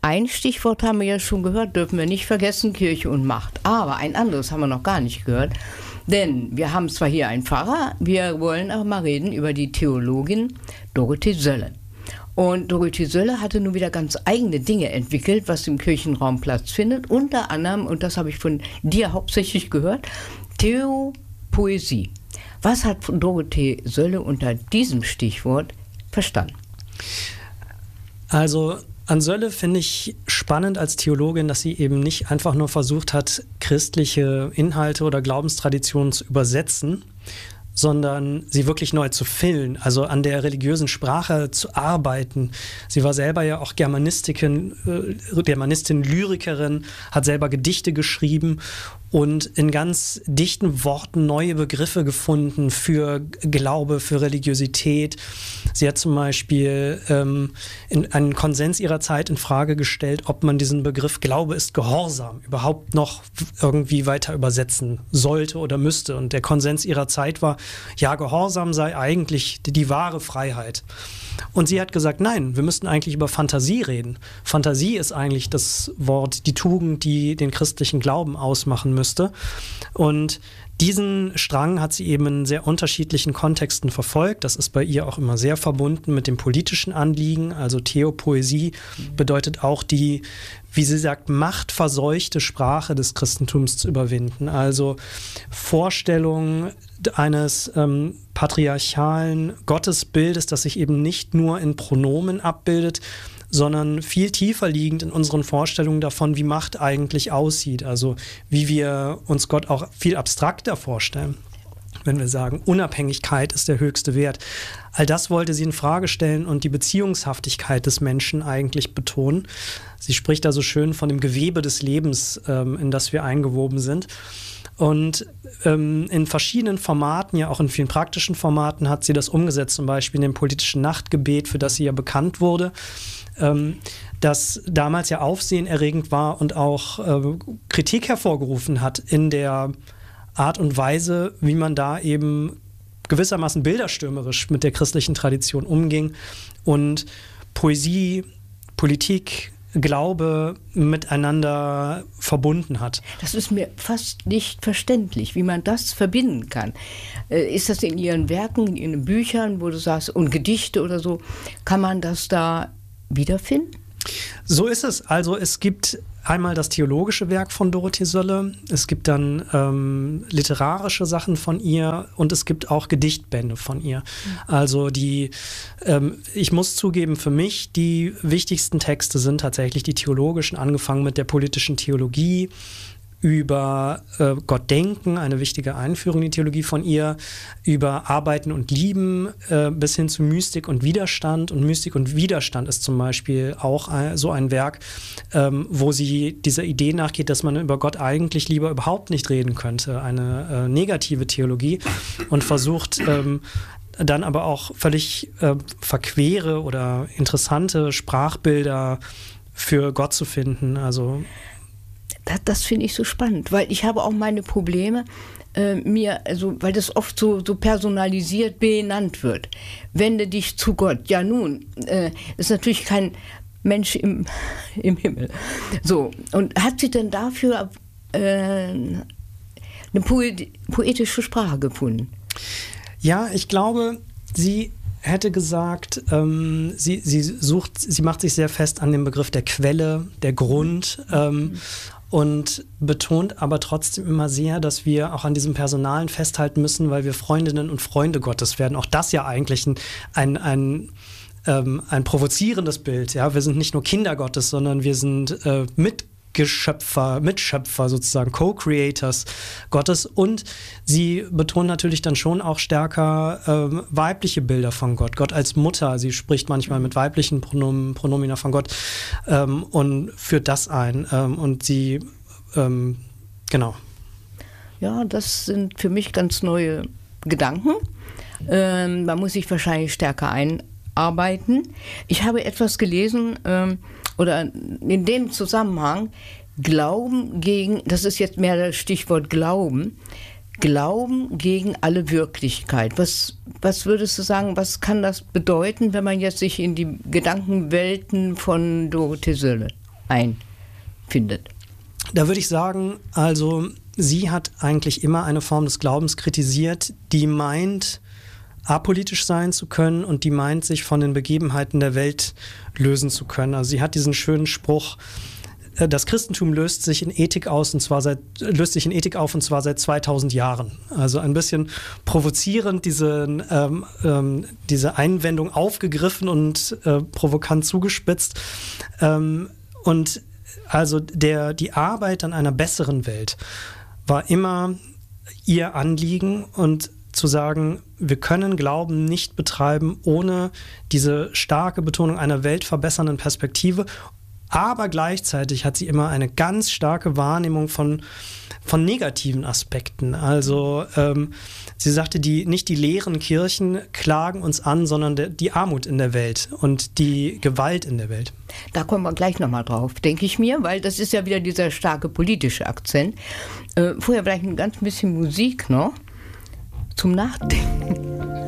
ein Stichwort haben wir ja schon gehört, dürfen wir nicht vergessen, Kirche und Macht. Aber ein anderes haben wir noch gar nicht gehört. Denn wir haben zwar hier einen Pfarrer, wir wollen aber mal reden über die Theologin Dorothee Sölle. Und Dorothee Sölle hatte nun wieder ganz eigene Dinge entwickelt, was im Kirchenraum Platz findet. Unter anderem, und das habe ich von dir hauptsächlich gehört, Theopoesie. Was hat Dorothee Sölle unter diesem Stichwort verstanden? Also an Sölle finde ich spannend als Theologin, dass sie eben nicht einfach nur versucht hat, christliche Inhalte oder Glaubenstraditionen zu übersetzen, sondern sie wirklich neu zu füllen, also an der religiösen Sprache zu arbeiten. Sie war selber ja auch Germanistin, Lyrikerin, hat selber Gedichte geschrieben und in ganz dichten Worten neue Begriffe gefunden für Glaube, für Religiosität. Sie hat zum Beispiel einen Konsens ihrer Zeit in Frage gestellt, ob man diesen Begriff Glaube ist Gehorsam überhaupt noch irgendwie weiter übersetzen sollte oder müsste. Und der Konsens ihrer Zeit war, ja, Gehorsam sei eigentlich die wahre Freiheit. Und sie hat gesagt, nein, wir müssten eigentlich über Fantasie reden. Fantasie ist eigentlich das Wort, die Tugend, die den christlichen Glauben ausmachen müsste. Und diesen Strang hat sie eben in sehr unterschiedlichen Kontexten verfolgt. Das ist bei ihr auch immer sehr verbunden mit dem politischen Anliegen. Also Theopoesie bedeutet auch die, wie sie sagt, machtverseuchte Sprache des Christentums zu überwinden. Also Vorstellungen eines patriarchalen Gottesbildes, das sich eben nicht nur in Pronomen abbildet, sondern viel tiefer liegend in unseren Vorstellungen davon, wie Macht eigentlich aussieht. Also wie wir uns Gott auch viel abstrakter vorstellen. Wenn wir sagen, Unabhängigkeit ist der höchste Wert. All das wollte sie in Frage stellen und die Beziehungshaftigkeit des Menschen eigentlich betonen. Sie spricht da so schön von dem Gewebe des Lebens, in das wir eingewoben sind. Und in verschiedenen Formaten, ja auch in vielen praktischen Formaten, hat sie das umgesetzt, zum Beispiel in dem politischen Nachtgebet, für das sie ja bekannt wurde, das damals ja aufsehenerregend war und auch Kritik hervorgerufen hat in der Art und Weise, wie man da eben gewissermaßen bilderstürmerisch mit der christlichen Tradition umging und Poesie, Politik, Glaube miteinander verbunden hat. Das ist mir fast nicht verständlich, wie man das verbinden kann. Ist das in Ihren Werken, in Ihren Büchern, wo du sagst, und Gedichte oder so, kann man das da wiederfinden? So ist es. Also es gibt einmal das theologische Werk von Dorothee Sölle, es gibt dann literarische Sachen von ihr und es gibt auch Gedichtbände von ihr. Also ich muss zugeben, für mich die wichtigsten Texte sind tatsächlich die theologischen, angefangen mit der politischen Theologie, über Gott denken, eine wichtige Einführung in die Theologie von ihr, über Arbeiten und Lieben bis hin zu Mystik und Widerstand. Und Mystik und Widerstand ist zum Beispiel auch so ein Werk, wo sie dieser Idee nachgeht, dass man über Gott eigentlich lieber überhaupt nicht reden könnte, eine negative Theologie, und versucht dann aber auch völlig verquere oder interessante Sprachbilder für Gott zu finden. Also das finde ich so spannend, weil ich habe auch meine Probleme, weil das oft so personalisiert benannt wird. Wende dich zu Gott. Ja nun, ist natürlich kein Mensch im Himmel. So, und hat sie denn dafür eine poetische Sprache gefunden? Ja, ich glaube, sie hätte gesagt, sie macht sich sehr fest an dem Begriff der Quelle, der Grund, und betont aber trotzdem immer sehr, dass wir auch an diesem Personalen festhalten müssen, weil wir Freundinnen und Freunde Gottes werden. Auch das ja eigentlich ein provozierendes Bild. Ja? Wir sind nicht nur Kinder Gottes, sondern wir sind Mitschöpfer sozusagen, Co-Creators Gottes. Und sie betont natürlich dann schon auch stärker weibliche Bilder von Gott. Gott als Mutter, sie spricht manchmal mit weiblichen Pronomina von Gott und führt das ein. Und sie, genau. Ja, das sind für mich ganz neue Gedanken. Man muss sich wahrscheinlich stärker einarbeiten. Ich habe etwas gelesen, oder in dem Zusammenhang, Glauben gegen, das ist jetzt mehr das Stichwort Glauben gegen alle Wirklichkeit. Was würdest du sagen, was kann das bedeuten, wenn man jetzt sich in die Gedankenwelten von Dorothee Sölle einfindet? Da würde ich sagen, also sie hat eigentlich immer eine Form des Glaubens kritisiert, die meint, apolitisch sein zu können und die meint, sich von den Begebenheiten der Welt lösen zu können. Also sie hat diesen schönen Spruch, das Christentum löst sich in Ethik auf und zwar seit 2000 Jahren. Also ein bisschen provozierend diese Einwendung aufgegriffen und provokant zugespitzt. Und also die Arbeit an einer besseren Welt war immer ihr Anliegen und zu sagen, wir können Glauben nicht betreiben ohne diese starke Betonung einer weltverbessernden Perspektive. Aber gleichzeitig hat sie immer eine ganz starke Wahrnehmung von negativen Aspekten. Also sie sagte, nicht die leeren Kirchen klagen uns an, sondern die Armut in der Welt und die Gewalt in der Welt. Da kommen wir gleich nochmal drauf, denke ich mir, weil das ist ja wieder dieser starke politische Akzent. Vorher vielleicht ein ganz bisschen Musik noch zum Nachdenken.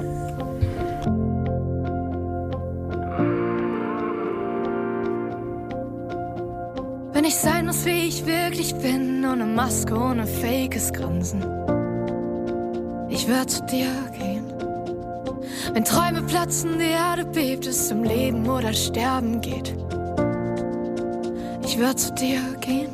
Wenn ich sein muss, wie ich wirklich bin, ohne Maske, ohne fakes Grinsen, ich werde zu dir gehen. Wenn Träume platzen, die Erde bebt, es um Leben oder Sterben geht, ich werde zu dir gehen.